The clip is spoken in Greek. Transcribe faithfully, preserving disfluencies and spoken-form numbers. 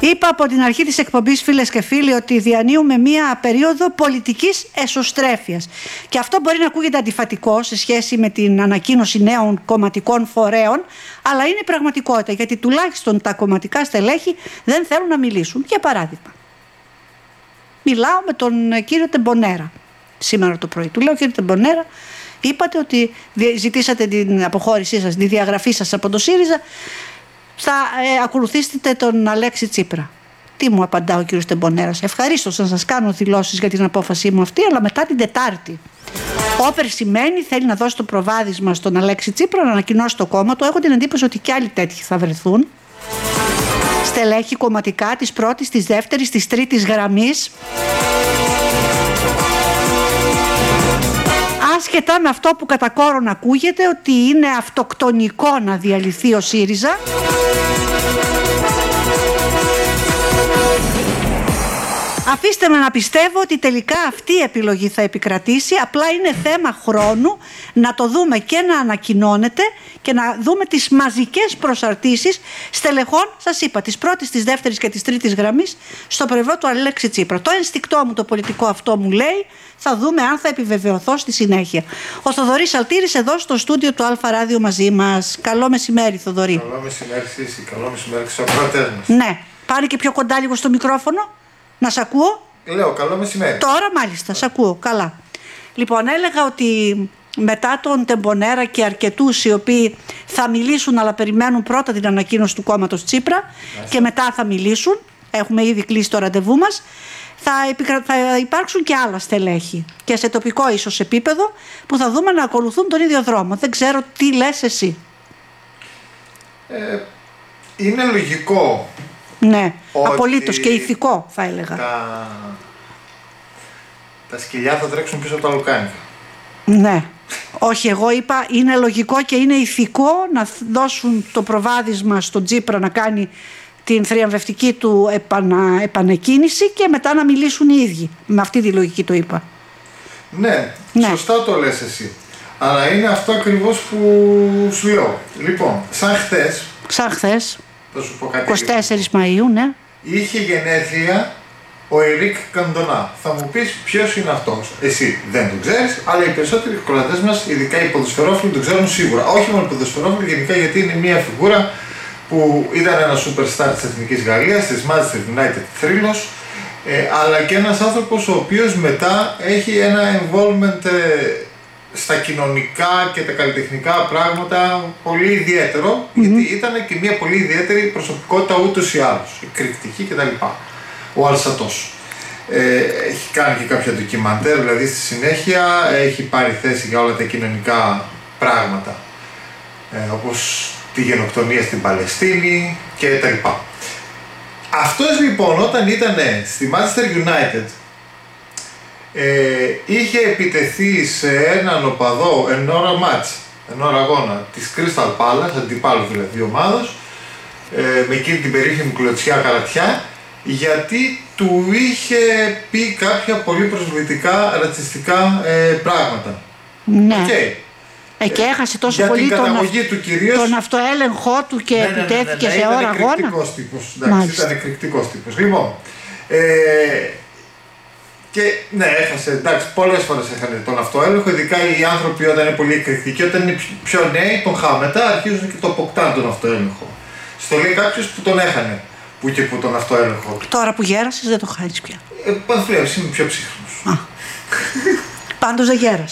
Είπα από την αρχή της εκπομπής, φίλες και φίλοι, ότι διανύουμε μία περίοδο πολιτικής εσωστρέφειας. Και αυτό μπορεί να ακούγεται αντιφατικό σε σχέση με την ανακοίνωση νέων κομματικών φορέων, αλλά είναι πραγματικότητα, γιατί τουλάχιστον τα κομματικά στελέχη δεν θέλουν να μιλήσουν. Για παράδειγμα, μιλάω με τον κύριο Τεμπονέρα σήμερα το πρωί. Του λέω: κύριε Τεμπονέρα, είπατε ότι ζητήσατε την αποχώρησή σας, τη διαγραφή σας από το ΣΥΡΙΖΑ, θα ε, ακολουθήσετε τον Αλέξη Τσίπρα. Τι μου απαντά ο κύριος Τεμπονέρας? Ευχαρίστως να σας κάνω δηλώσεις για την απόφασή μου αυτή, αλλά μετά την Τετάρτη. Όπερ σημαίνει θέλει να δώσει το προβάδισμα στον Αλέξη Τσίπρα, να ανακοινώσει το κόμμα του. Έχω την εντύπωση ότι και άλλοι τέτοιοι θα βρεθούν. Στελέχη κομματικά της πρώτης, της δεύτερης, της τρίτης γραμμής. Άσχετα με αυτό που κατά κόρον ακούγεται, ότι είναι αυτοκτονικό να διαλυθεί ο ΣΥΡΙΖΑ. Αφήστε με να πιστεύω ότι τελικά αυτή η επιλογή θα επικρατήσει. Απλά είναι θέμα χρόνου να το δούμε και να ανακοινώνεται και να δούμε τις μαζικές προσαρτήσεις στελεχών, σας είπα, της πρώτης, της δεύτερης και της τρίτης γραμμής στο πλευρό του Αλέξη Τσίπρα. Το ενστικτό μου, το πολιτικό αυτό μου λέει, θα δούμε αν θα επιβεβαιωθώ στη συνέχεια. Ο Θοδωρής Αλτήρης εδώ στο στούντιο του Αλφα Ράδιο μαζί μας. Καλό μεσημέρι, Θοδωρή. Καλό μεσημέρι, Σύση. Καλό μεσημέρι και στους ακροατές μας. Ναι, πάνε και πιο κοντά λίγο στο μικρόφωνο. Να σ' ακούω? Λέω καλό μεσημέρι. Τώρα μάλιστα, σ' ακούω, καλά. Λοιπόν, έλεγα ότι μετά τον Τεμπονέρα και αρκετούς οι οποίοι θα μιλήσουν, αλλά περιμένουν πρώτα την ανακοίνωση του κόμματος Τσίπρα, Άσαι. και μετά θα μιλήσουν, έχουμε ήδη κλείσει το ραντεβού μας, θα, επικρα... θα υπάρξουν και άλλα στελέχη και σε τοπικό ίσως επίπεδο που θα δούμε να ακολουθούν τον ίδιο δρόμο. Δεν ξέρω τι λες εσύ. Ε, είναι λογικό. Ναι, απολύτως και ηθικό θα έλεγα. Τα... τα σκυλιά θα τρέξουν πίσω από τα λουκάνικα. Ναι, όχι, εγώ είπα είναι λογικό και είναι ηθικό να δώσουν το προβάδισμα στον Τσίπρα να κάνει την θριαμβευτική του επανα... επανεκκίνηση και μετά να μιλήσουν οι ίδιοι. Με αυτή τη λογική το είπα. Ναι, ναι, σωστά το λες εσύ. Αλλά είναι αυτό ακριβώς που σου λέω. Λοιπόν, σαν χθες... Σαν χθες. Θα σου πω κάτι είκοσι τέσσερις Μαΐου, ναι. Είχε γενέθλια ο Ερικ Καντονά. Θα μου πεις ποιος είναι αυτός. Εσύ δεν τον ξέρεις, αλλά οι περισσότεροι ακροατές μας, ειδικά οι ποδοσφαιρόφιλοι, τον ξέρουν σίγουρα. Όχι μόνο οι ποδοσφαιρόφιλοι, γενικά, γιατί είναι μια φιγούρα που ήταν ένα superstar της Εθνικής Γαλλίας, της Manchester United θρύλος, ε, αλλά και ένας άνθρωπος ο οποίος μετά έχει ένα involvement ε, στα κοινωνικά και τα καλλιτεχνικά πράγματα πολύ ιδιαίτερο, mm-hmm. γιατί ήταν και μια πολύ ιδιαίτερη προσωπικότητα ούτως ή άλλως, εκρηκτική κτλ. Ο Αλσατός. Ε, έχει κάνει και κάποια ντοκιμαντέρ, δηλαδή στη συνέχεια έχει πάρει θέση για όλα τα κοινωνικά πράγματα, ε, όπως τη γενοκτονία στην Παλαιστίνη κτλ. Αυτός λοιπόν όταν ήταν στη Manchester United, Ε, είχε επιτεθεί σε έναν οπαδό εν ώρα μάτς, εν ώρα αγώνα της Crystal Palace, αντιπάλου δηλαδή ομάδος, ε, με εκείνη την περίφημη κλωτσιά καρατιά, γιατί του είχε πει κάποια πολύ προσβλητικά ρατσιστικά ε, πράγματα. Ναι. Okay. Ε, και έχασε τόσο για πολύ την τον, καταγωγή του κυρίως, τον αυτοέλεγχό του και ναι, ναι, ναι, επιτέθηκε ναι, ναι, ναι, σε ώρα αγώνα. Εκρηκτικός τύπος, εντάξει, ήταν εκρηκτικός τύπος. Λοιπόν, ε, και ναι, έχασε, εντάξει, πολλές φορές έχανε τον αυτοέλεγχο, ειδικά οι άνθρωποι όταν είναι πολύ εκρηκτικοί, όταν είναι πιο νέοι, τον χάμετα, αρχίζουν και το αποκτάνε τον αυτοέλεγχο. Στο λέει κάποιος που τον έχανε, που και που τον αυτοέλεγχο. Τώρα που γέρασες δεν το χάνεις πια. Ε, Παντού είμαι πιο ψύχρονος. Πάντως δεν γέρασε.